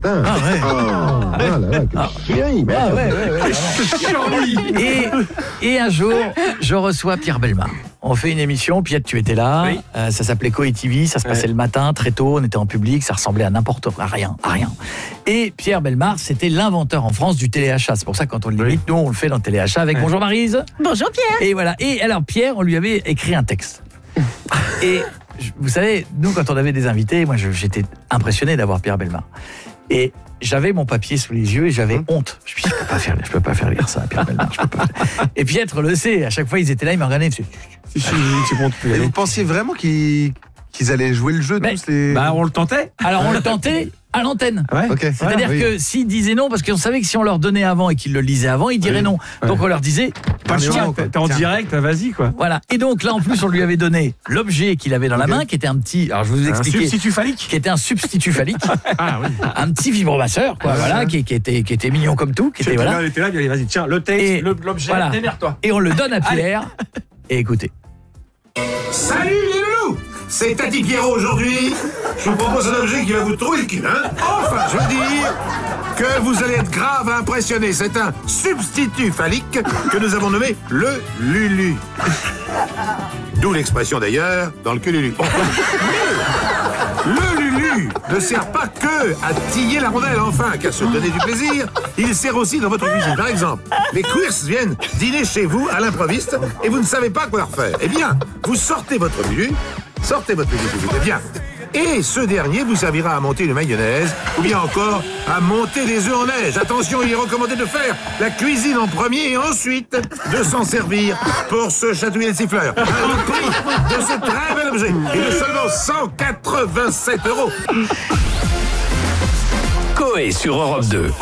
Ah ouais. Ah là là, Et un jour, je reçois Pierre Bellemare. On fait une émission, Piette, tu étais là, Oui. ça s'appelait Coé TV, ça se passait le matin, très tôt, on était en public, ça ressemblait à n'importe quoi, à rien. Et Pierre Bellemare, c'était l'inventeur en France du téléachat. C'est pour ça que quand on l'imite, nous, on le fait dans le téléachat avec Bonjour Maryse. Bonjour Pierre. Et voilà. Et alors Pierre, on lui avait écrit un texte. Et vous savez, nous, quand on avait des invités, moi, j'étais impressionné d'avoir Pierre Bellemare. Et j'avais mon papier sous les yeux et j'avais honte. Je me suis dit, je peux pas faire lire ça, Pierre Bellemare. Je peux pas. Et Pietre le sait. À chaque fois, ils étaient là, ils me regardaient. Et vous pensiez vraiment qu'ils allaient jouer le jeu tous les... Bah, on le tentait. Alors, on le tentait à l'antenne. Ouais. Ok. C'est-à-dire que s'ils disaient non, parce qu'on savait que si on leur donnait avant et qu'ils le lisaient avant, ils diraient non. Donc on leur disait, Pas le choix. T'es en direct, vas-y, quoi. voilà. Et donc là, en plus, on lui avait donné l'objet qu'il avait dans la main, qui était un petit. Alors je vous Un expliquer. substitut phallique. Qui était un substitut phallique, Ah oui. un petit vibromasseur, quoi, voilà, qui était mignon comme tout, qui était voilà. Il était là, allez, vas-y, tiens, le texte, Et l'objet, voilà. démerde-toi. Et on le donne à Pierre. Et écoutez. Salut les loulous, c'est Tati Pierrot aujourd'hui. Je vous propose un objet qui va vous trouver le cul, hein. Enfin, je veux dire que vous allez être grave impressionnés. C'est un substitut phallique que nous avons nommé le Lulu. D'où l'expression d'ailleurs dans le cul Lulu. Le Lulu ne sert pas que à tiller la rondelle, enfin, qu'à se donner du plaisir. Il sert aussi dans votre cuisine. Par exemple, les queers viennent dîner chez vous à l'improviste et vous ne savez pas quoi leur faire. Eh bien, vous sortez votre Lulu, eh bien, et ce dernier vous servira à monter une mayonnaise ou bien encore à monter des œufs en neige. Attention, il est recommandé de faire la cuisine en premier et ensuite de s'en servir pour se chatouiller le siffleur. Le prix de ce très bel objet est de seulement 187 €. Coé sur Europe 2.